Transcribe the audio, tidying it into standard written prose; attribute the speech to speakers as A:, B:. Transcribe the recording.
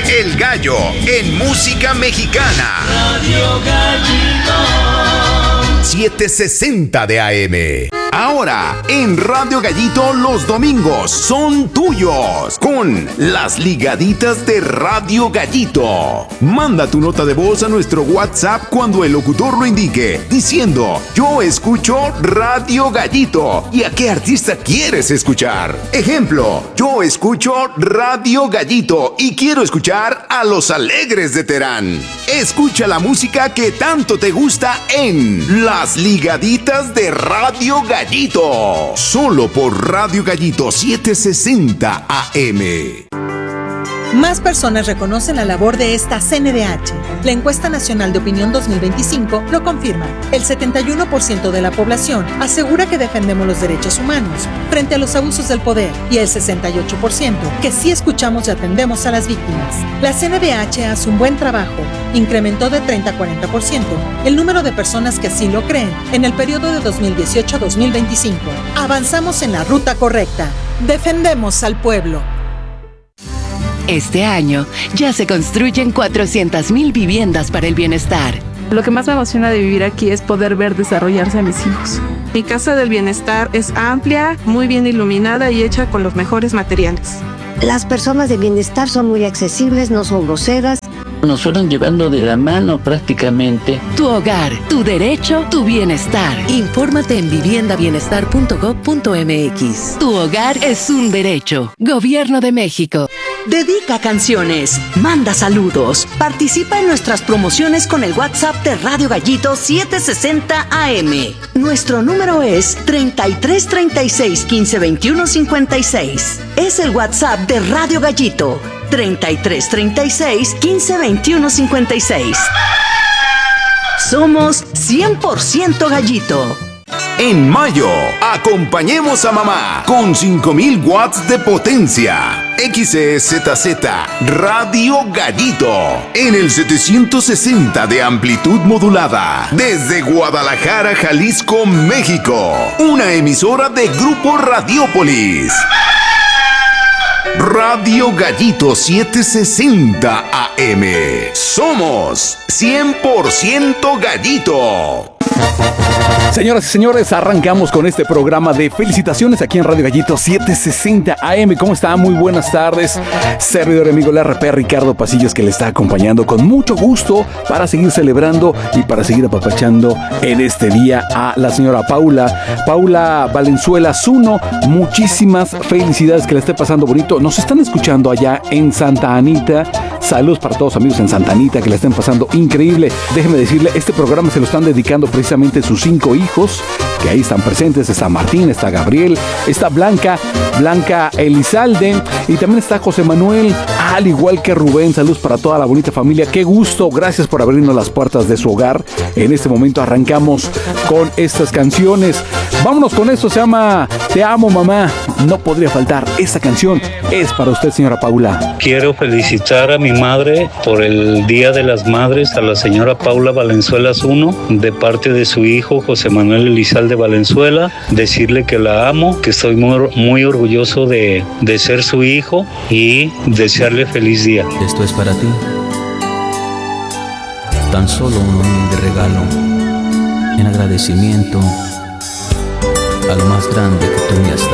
A: El Gallo en música mexicana.
B: Radio Gallito.
A: 760 de AM. Ahora, en Radio Gallito, los domingos son tuyos con las ligaditas de Radio Gallito. Manda tu nota de voz a nuestro WhatsApp cuando el locutor lo indique, diciendo: yo escucho Radio Gallito. ¿Y a qué artista quieres escuchar? Ejemplo: yo escucho Radio Gallito y quiero escuchar a Los Alegres de Terán. Escucha la música que tanto te gusta en las ligaditas de Radio Gallito. Solo por Radio Gallito 760 AM.
C: Más personas reconocen la labor de esta CNDH. La encuesta nacional de opinión 2025 lo confirma. El 71% de la población asegura que defendemos los derechos humanos frente a los abusos del poder y el 68% que sí escuchamos y atendemos a las víctimas. La CNDH hace un buen trabajo. Incrementó de 30 a 40% el número de personas que así lo creen en el periodo de 2018 a 2025. Avanzamos en la ruta correcta. Defendemos al pueblo.
D: Este año ya se construyen 400,000 viviendas para el bienestar.
E: Lo que más me emociona de vivir aquí es poder ver desarrollarse a mis hijos. Mi casa del bienestar es amplia, muy bien iluminada y hecha con los mejores materiales.
F: Las personas de bienestar son muy accesibles, no son groseras.
G: Nos fueron llevando de la mano prácticamente.
D: Tu hogar, tu derecho, tu bienestar. Infórmate en viviendabienestar.gov.mx. Tu hogar es un derecho. Gobierno de México.
H: Dedica canciones, manda saludos, participa en nuestras promociones con el WhatsApp de Radio Gallito 760 AM. Nuestro número es 33 36 15 21 56. Es el WhatsApp de Radio Gallito. 33 36 15 21 56. Somos 100% Gallito.
A: En mayo, acompañemos a mamá con 5,000 watts de potencia. XEZZ Radio Gallito en el 760 de amplitud modulada desde Guadalajara, Jalisco, México. Una emisora de Grupo Radiópolis. Radio Gallito 760 AM. Somos 100% Gallito.
I: Señoras y señores, arrancamos con este programa de felicitaciones aquí en Radio Gallito 760 AM. ¿Cómo está? Muy buenas tardes. Servidor y amigo el RP Ricardo Pasillos, que le está acompañando con mucho gusto para seguir celebrando y para seguir apapachando en este día a la señora Paula Valenzuela Zuno. Muchísimas felicidades, que le esté pasando bonito. Nos están escuchando allá en Santa Anita. Saludos para todos amigos en Santa Anita, que le estén pasando increíble. Déjeme decirle, este programa se lo están dedicando precisamente sus 5 hijos, que ahí están presentes. Está Martín, está Gabriel, está Blanca Elizalde, y también está José Manuel, al igual que Rubén. Saludos para toda la bonita familia. Qué gusto, gracias por abrirnos las puertas de su hogar. En este momento arrancamos con estas canciones. Vámonos con esto, se llama Te amo, mamá. No podría faltar, esta canción es para usted, señora Paula.
J: Quiero felicitar a mi madre por el Día de las Madres, a la señora Paula Valenzuela Zuno, de parte de su hijo José Manuel Elizalde Valenzuela. Decirle que la amo, que estoy muy orgulloso de ser su hijo, y desearle feliz día.
K: Esto es para ti, tan solo un humilde regalo en agradecimiento a lo más grande que tú me has dado.